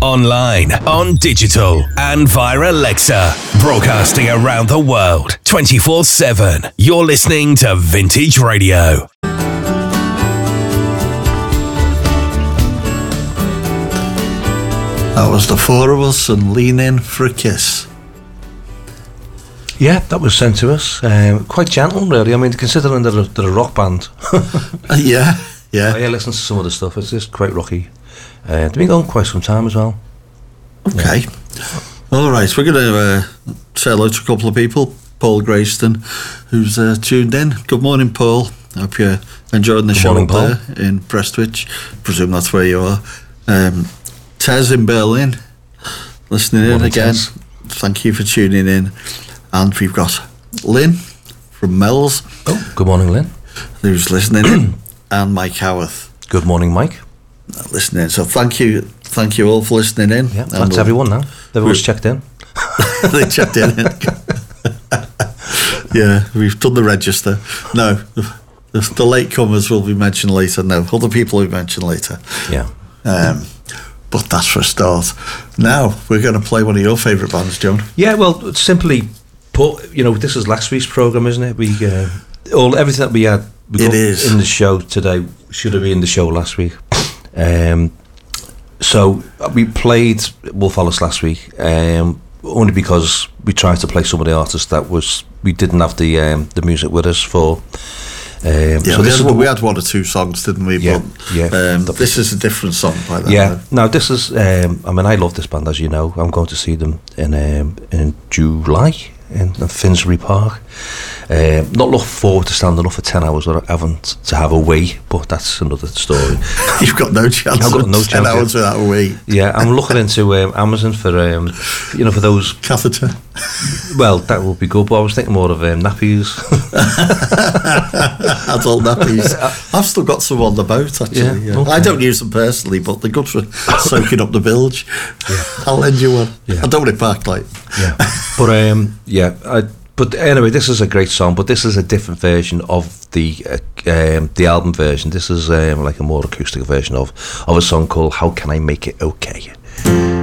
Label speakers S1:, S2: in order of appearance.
S1: online, on digital, and via Alexa. Broadcasting around the world, 24/7. You're listening to Vintage Radio.
S2: That was the four of us and Lean In for a Kiss.
S3: Yeah, that was sent to us. Quite gentle, really. I mean, considering they're a rock band.
S2: Yeah.
S3: I listen to some of the stuff. It's just quite rocky. They've been going quite some time as well.
S2: Okay. Yeah. All right, we're going to say hello to a couple of people. Paul Grayston, who's tuned in. Good morning, Paul. Hope you're enjoying the show up there in Prestwich. Presume that's where you are. Tez in Berlin, listening in again. Tez. Thank you for tuning in. And we've got Lynn from Mells.
S3: Oh, good morning, Lynn.
S2: Who's listening in. And Mike Howarth.
S3: Good morning, Mike.
S2: Listening in. So thank you all for listening in.
S3: Yeah, thanks everyone now. Everyone's checked in.
S2: They checked in. Yeah, we've done the register. No, the latecomers will be mentioned later. No, other people will be mentioned later.
S3: Yeah.
S2: But that's for a start. Now, we're going to play one of your favourite bands, John.
S3: Yeah, well, simply put, this is last week's programme, isn't it? Everything that we had in the show today should have been in the show last week. So we played Wolf Alice last week, only because we tried to play some of the artists that we didn't have the music with us for.
S2: So we had one or two songs, didn't we?
S3: Yeah,
S2: but this is a different song by that.
S3: Yeah, no, this is. I love this band, as you know. I'm going to see them in July in Finsbury Park. Not looking forward to standing up for 10 hours or having to have a wee, but that's another story.
S2: You've got no chance.
S3: I've got no chance.
S2: 10 hours without a wee.
S3: Yeah, I'm looking into Amazon for for those
S2: catheter.
S3: Well, that would be good, but I was thinking more of nappies.
S2: Adult nappies. I've still got some on the boat, actually. Yeah. Okay. I don't use them personally, but they're good for soaking up the bilge. Yeah. I'll lend you one. Yeah. I don't want it back, like.
S3: Yeah, but but anyway, this is a great song, but this is a different version of the album version. This is like a more acoustic version of a song called "How Can I Make It Okay."